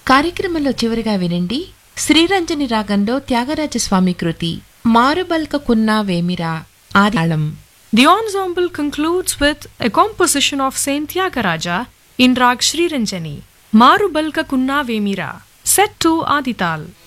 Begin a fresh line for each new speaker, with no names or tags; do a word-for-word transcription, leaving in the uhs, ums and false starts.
కార్యక్రమంలో చివరిగా వినండి శ్రీరంజని రాగంలో త్యాగరాజస్వామి కృతి మారుబల్క కున్నా వేమిరా ఆదితాళం.
The ensemble concludes with a composition of Saint Tyagaraja in Rag Sri Ranjani, Maru Balka Kunna Vemira, set to Adital.